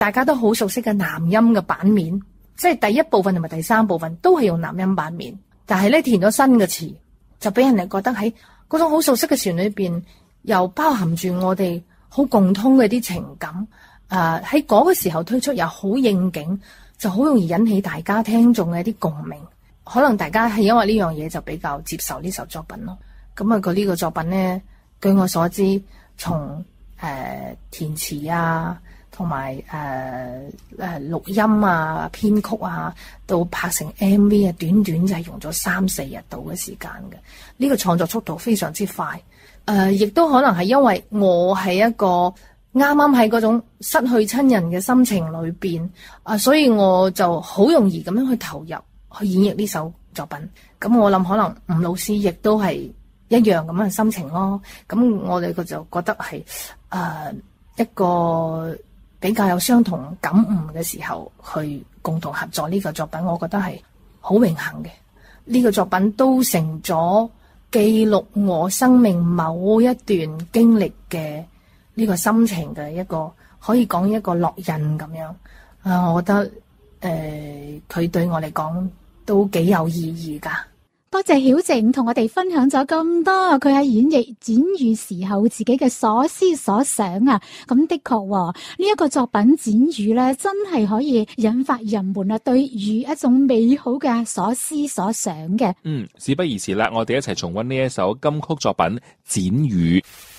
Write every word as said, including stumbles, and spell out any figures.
大家都好熟悉嘅男音嘅版面，即係第一部分同埋第三部分都係用男音版面，但係咧填咗新嘅詞，就俾人哋覺得喺嗰種好熟悉嘅旋律裏邊，又包含住我哋好共通嘅啲情感。誒喺嗰個時候推出又好應景，就好容易引起大家聽眾嘅一啲共鳴。可能大家係因為呢樣嘢就比較接受呢首作品咯。咁啊，佢呢個作品咧，據我所知，從誒、呃、填詞啊，同埋誒誒錄音啊、編曲啊，到拍成 M V 啊，短短就係用咗三四日度嘅時間嘅。呢、這個創作速度非常之快。誒、呃，亦都可能係因為我係一個啱啱喺嗰種失去親人嘅心情裏邊啊、呃，所以我就好容易咁樣去投入去演繹呢首作品。咁我諗可能吳老師亦都係一樣咁樣嘅心情咯。咁我哋佢就覺得係誒、呃、一個比較有相同感悟嘅時候，去共同合作呢個作品，我覺得係好榮幸嘅。呢、這個作品都成咗記錄我生命某一段經歷嘅呢個心情嘅一個，可以講一個烙印咁樣。啊，我覺得誒佢、呃、對我嚟講都幾有意義噶。 多謝曉靜同我哋分享咗咁多佢喺演繹展語時候自己嘅所思所想啊！咁的確呢一個作品展語咧，真係可以引發人們啊對於一種美好嘅所思所想嘅。 嗯，事不宜遲啦，我哋一齊重溫呢一首金曲作品《展語》。